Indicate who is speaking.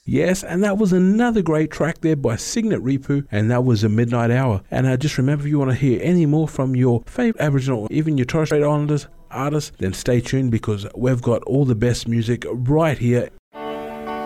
Speaker 1: Yes, and that was another great track there by Signet Ripu, and that was A Midnight Hour. And just remember, if you want to hear any more from your favourite Aboriginal or even your Torres Strait Islanders artists, then stay tuned because we've got all the best music right here